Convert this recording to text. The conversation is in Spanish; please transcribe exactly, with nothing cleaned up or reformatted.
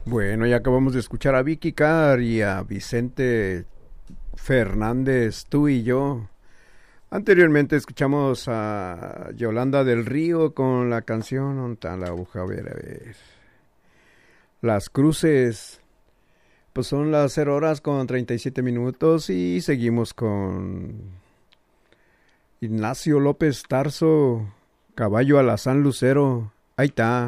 Bueno, ya acabamos de escuchar a Vicky Carr y a Vicente Fernández, tú y yo. Anteriormente escuchamos a Yolanda del Río con la canción ¿Dónde está la aguja? A ver, a ver. Las Cruces. Pues son las cero horas con treinta y siete minutos y seguimos con Ignacio López Tarso, Caballo Alazán Lucero. Ahí está.